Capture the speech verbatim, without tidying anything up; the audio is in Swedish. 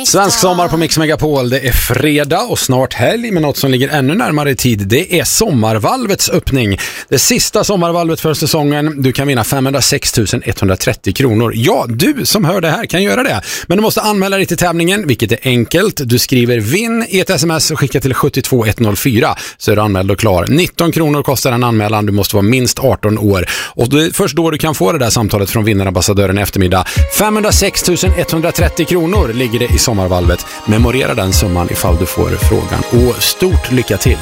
Svensk sommar på Mix Megapol. Det är fredag och snart helg, men något som ligger ännu närmare i tid, det är sommarvalvets öppning. Det sista sommarvalvet för säsongen. Du kan vinna femhundrasex tusen etthundratrettio kronor. Ja, du som hör det här kan göra det. Men du måste anmäla dig till tävlingen, vilket är enkelt. Du skriver vinn i ett sms och skickar till sju två ett noll fyra, så är du anmäld och klar. nitton kronor kostar en anmälan. Du måste vara minst arton år. Och det är först då du kan få det där samtalet från vinnarambassadören i eftermiddag. femhundrasex tusen etthundratrettio kronor ligger det i sommarvalvet. Memorera den summan ifall du får frågan. Och stort lycka till!